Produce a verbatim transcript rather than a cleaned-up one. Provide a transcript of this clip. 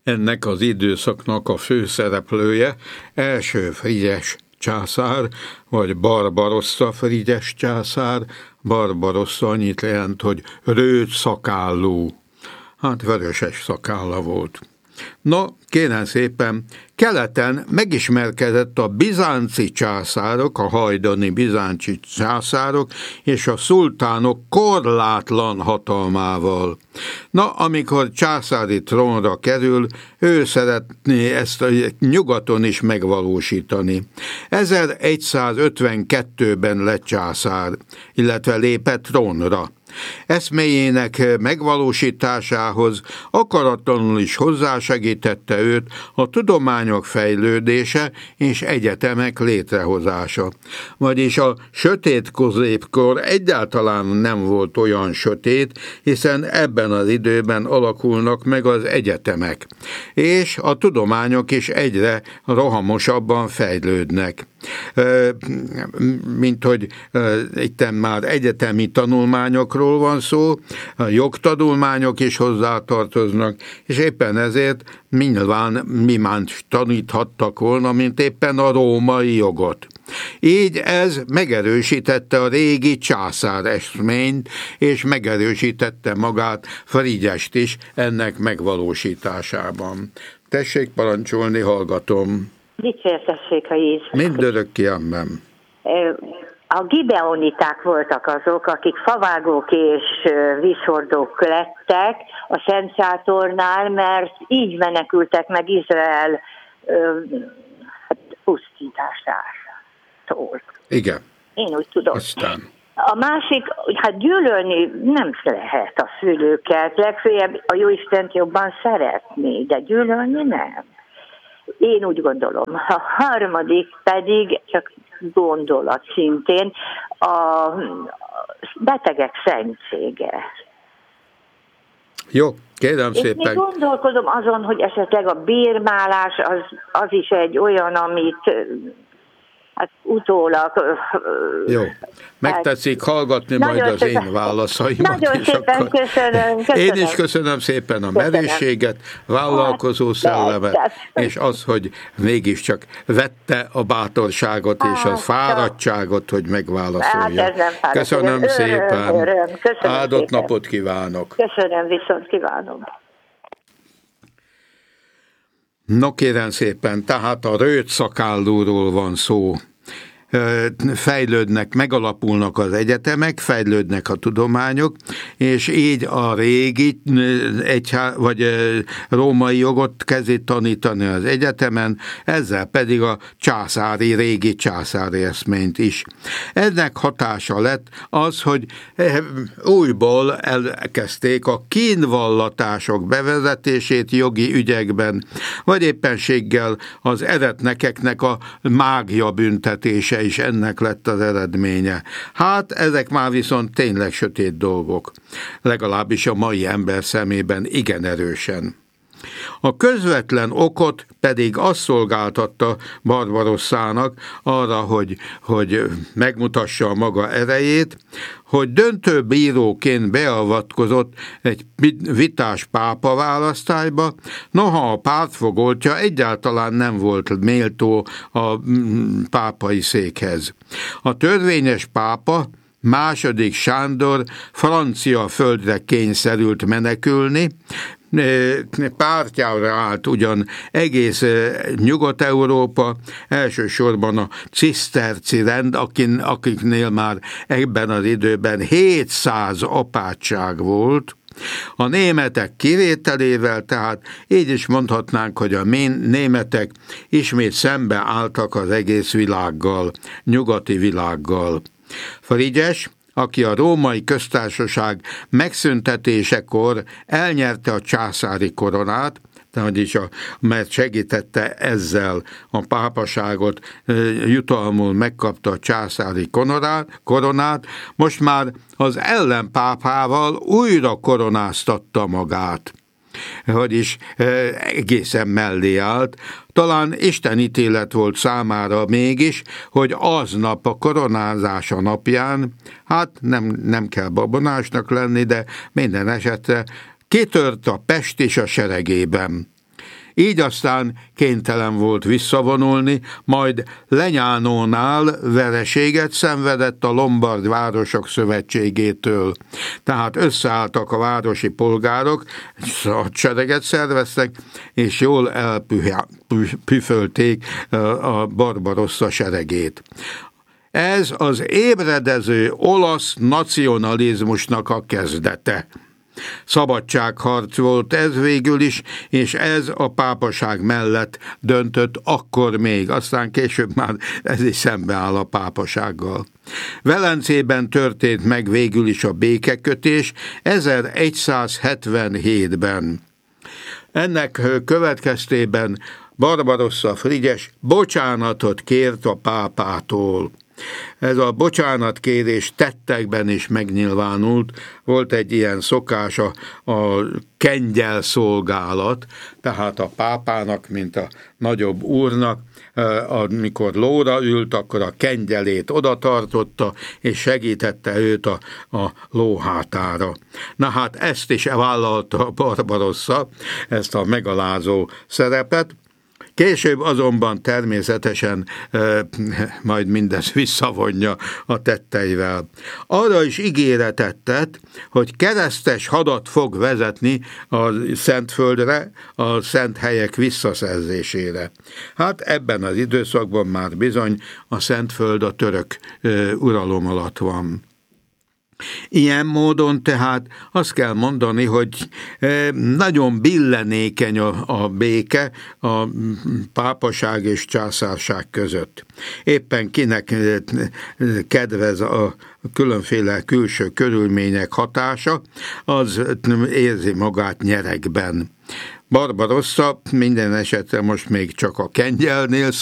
Ennek az időszaknak a főszereplője első Frigyes császár, vagy Barbarossa Frigyes császár. Barbarossa annyit jelent, hogy rőt szakállú. Hát vöröses szakálla volt. No, kérem szépen, keleten megismerkedett a bizánci császárok, a hajdani bizánci császárok és a szultánok korlátlan hatalmával. Na, amikor császári trónra kerül, ő szeretné ezt a nyugaton is megvalósítani. ezeregyszázötvenkettőben lett császár, illetve lépett trónra. Eszméjének megvalósításához akaratlanul is hozzásegítette őt a tudományok fejlődése és egyetemek létrehozása. Vagyis a sötét középkor egyáltalán nem volt olyan sötét, hiszen ebben az időben alakulnak meg az egyetemek, és a tudományok is egyre rohamosabban fejlődnek. Mint hogy itt már egyetemi tanulmányokról van szó, a jogtanulmányok is hozzátartoznak, és éppen ezért nyilván mi más taníthattak volna, mint éppen a római jogot. Így ez megerősítette a régi császár eszményt, és megerősítette magát Frigyest is ennek megvalósításában. Tessék parancsolni, hallgatom. Dicsértessék a Jézus. Mindörökké, amen. A gibeoniták voltak azok, akik favágók és vízhordók lettek a Szent Sátornál, mert így menekültek meg Izrael hát, pusztításától. Igen. Én úgy tudom. Aztán. A másik, hát gyűlölni nem lehet a szülőket, legfeljebb a Jóistent jobban szeretni, de gyűlölni nem. Én úgy gondolom. A harmadik pedig, csak gondolat szintén, a betegek szentsége. Jó, kérem Én szépen. még gondolkodom azon, hogy esetleg a bírmálás az, az is egy olyan, amit hát utólag... Jó, megtetszik hallgatni majd az én válaszaimat. Nagyon szépen akkor... köszönöm, köszönöm. Én is köszönöm szépen a köszönöm. merészséget, vállalkozó szellemet, és az, hogy mégiscsak vette a bátorságot és a fáradtságot, hogy megválaszolja. Hát köszönöm öröm, szépen. Öröm. Köszönöm Áldott szépen. napot kívánok. Köszönöm, viszont kívánom. No kérem szépen, tehát a rőt szakállúról van szó. Fejlődnek, megalapulnak az egyetemek, fejlődnek a tudományok, és így a régi egyház, vagy római jogot kezdi tanítani az egyetemen, ezzel pedig a császári, régi császári eszményt is. Ennek hatása lett az, hogy újból elkezdték a kínvallatások bevezetését jogi ügyekben, vagy éppenséggel az eretnekeknek a mágia büntetése is ennek lett az eredménye. Hát ezek már viszont tényleg sötét dolgok, legalábbis a mai ember szemében igen erősen. A közvetlen okot pedig azt szolgáltatta Barbarossának arra, hogy, hogy megmutassa a maga erejét, hogy döntő bíróként beavatkozott egy vitás pápa választásba, noha a pártfogoltja egyáltalán nem volt méltó a pápai székhez. A törvényes pápa, második Sándor francia földre kényszerült menekülni, pártjára állt ugyan egész Nyugat-Európa, elsősorban a ciszterci rend, akin, akiknél már ebben az időben hétszáz apátság volt, a németek kivételével, tehát így is mondhatnánk, hogy a németek ismét szembe álltak az egész világgal, nyugati világgal. Frigyes, aki a római köztársaság megszüntetésekor elnyerte a császári koronát, vagyis a, mert segítette ezzel a pápaságot, jutalmul megkapta a császári koronát, koronát, most már az ellenpápával újra koronáztatta magát. Vagyis egészen mellé állt. Talán Isten ítélet volt számára mégis, hogy aznap a koronázása napján, hát nem, nem kell babonásnak lenni, de minden esetre kitört a pest is a seregében. Így aztán kénytelen volt visszavonulni, majd Legnánónál vereséget szenvedett a Lombard Városok Szövetségétől. Tehát összeálltak a városi polgárok, hadsereget szerveztek, és jól elpüfölték a Barbarossa seregét. Ez az ébredező olasz nacionalizmusnak a kezdete. Szabadságharc volt ez végül is, és ez a pápaság mellett döntött akkor még, aztán később már ez is szembeáll a pápasággal. Velencében történt meg végül is a békekötés ezeregyszázhetvenhétben. Ennek következtében Barbarossa Frigyes bocsánatot kért a pápától. Ez a bocsánatkérés tettekben is megnyilvánult, volt egy ilyen szokás, a, a kengyelszolgálat, tehát a pápának, mint a nagyobb úrnak, amikor lóra ült, akkor a kengyelét oda tartotta, és segítette őt a, a ló hátára. Na hát ezt is vállalta a Barbarossa, ezt a megalázó szerepet. Később azonban természetesen e, majd mindez visszavonja a tetteivel. Arra is ígéretet tett, hogy keresztes hadat fog vezetni a Szentföldre, a szent helyek visszaszerzésére. Hát ebben az időszakban már bizony a Szentföld a török e, uralom alatt van. Ilyen módon tehát azt kell mondani, hogy nagyon billenékeny a, a béke a pápaság és császárság között. Éppen kinek kedvez a különféle külső körülmények hatása, az érzi magát nyeregben. Barbarossa minden esetre most még csak a kengyelnél